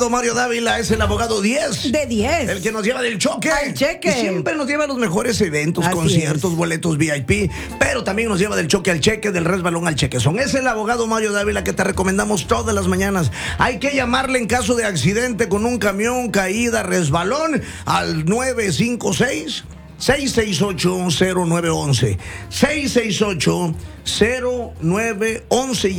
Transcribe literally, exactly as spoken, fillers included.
abogado Mario Dávila es el abogado diez. De diez. El que nos lleva del choque. Al cheque. Y siempre nos lleva a los mejores eventos, Así conciertos, es. boletos V I P. Pero también nos lleva del choque al cheque, del resbalón al cheque. Son es el abogado Mario Dávila que te recomendamos todas las mañanas. Hay que llamarle en caso de accidente con un camión, caída, resbalón al nueve cinco seis, seis seis ocho, cero nueve uno uno. seis seis ocho, cero nueve uno uno.